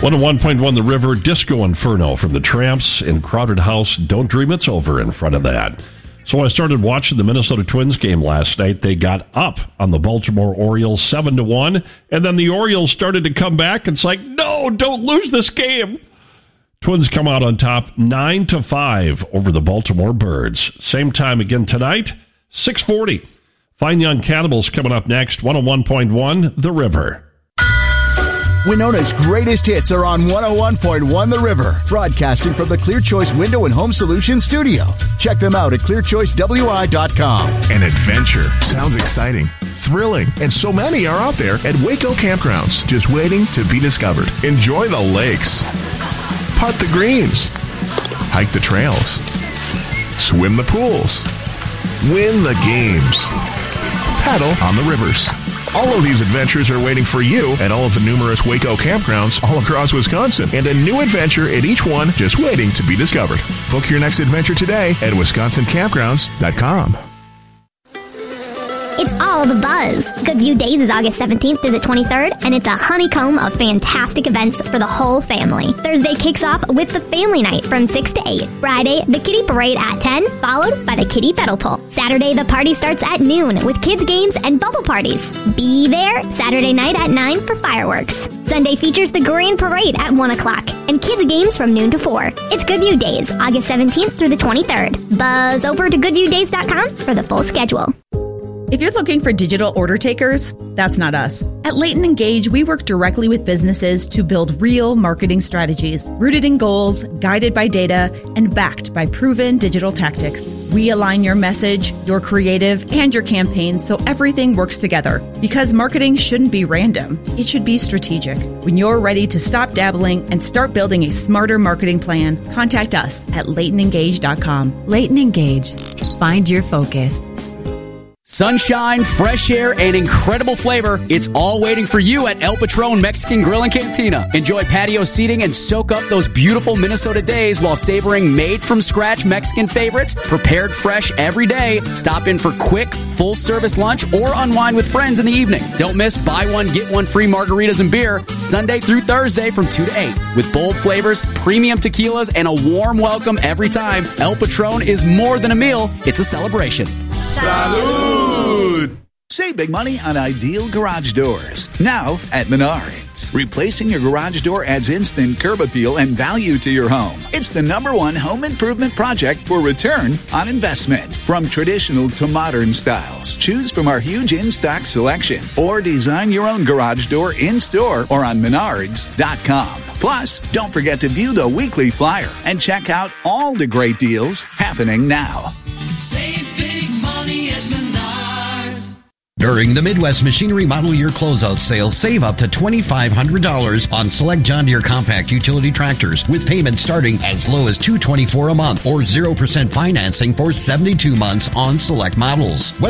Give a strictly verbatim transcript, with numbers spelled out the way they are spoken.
one oh one point one The River, Disco Inferno from the Tramps in Crowded House. Don't Dream It's Over in front of that. So I started watching the Minnesota Twins game last night. They got up on the Baltimore Orioles seven to one, and then the Orioles started to come back. It's like, no, don't lose this game. Twins come out on top nine to five over the Baltimore Birds. Same time again tonight, six forty. Fine Young Cannibals coming up next, one oh one point one The River. Winona's greatest hits are on one oh one point one The River, broadcasting from the Clear Choice Window and Home Solutions studio. Check them out at clear choice w i dot com. An adventure. Sounds exciting, thrilling, and so many are out there at Waco Campgrounds, just waiting to be discovered. Enjoy the lakes, putt the greens, hike the trails, swim the pools, win the games, paddle on the rivers. All of these adventures are waiting for you at all of the numerous Waco campgrounds all across Wisconsin, and a new adventure at each one just waiting to be discovered. Book your next adventure today at wisconsin campgrounds dot com. It's all the buzz. Good View Days is August seventeenth through the twenty-third, and it's a honeycomb of fantastic events for the whole family. Thursday kicks off with the family night from six to eight. Friday, the kitty parade at ten, followed by the kitty pedal pull. Saturday, the party starts at noon with kids' games and bubble parties. Be there Saturday night at nine for fireworks. Sunday features the grand parade at one o'clock and kids' games from noon to four. It's Good View Days, August seventeenth through the twenty-third. Buzz over to good view days dot com for the full schedule. If you're looking for digital order takers, that's not us. At Leighton Engage, we work directly with businesses to build real marketing strategies, rooted in goals, guided by data, and backed by proven digital tactics. We align your message, your creative, and your campaigns so everything works together. Because marketing shouldn't be random. It should be strategic. When you're ready to stop dabbling and start building a smarter marketing plan, contact us at leighton engage dot com. Leighton Engage. Find your focus. Sunshine, fresh air, and incredible flavor. It's all waiting for you at El Patron Mexican Grill and Cantina. Enjoy patio seating and soak up those beautiful Minnesota days while savoring made-from-scratch Mexican favorites, prepared fresh every day. Stop in for quick, full-service lunch or unwind with friends in the evening. Don't miss buy one, get one free margaritas and beer Sunday through Thursday from two to eight. With bold flavors, premium tequilas, and a warm welcome every time, El Patron is more than a meal. It's a celebration. Salud! Save big money on ideal garage doors. Now at Menards. Replacing your garage door adds instant curb appeal and value to your home. It's the number one home improvement project for return on investment. From traditional to modern styles, choose from our huge in-stock selection or design your own garage door in-store or on menards dot com. Plus, don't forget to view the weekly flyer and check out all the great deals happening now. Save big money at Menards. During the Midwest Machinery Model Year Closeout Sale, save up to two thousand five hundred dollars on select John Deere compact utility tractors with payments starting as low as two hundred twenty-four dollars a month or zero percent financing for seventy-two months on select models. Whether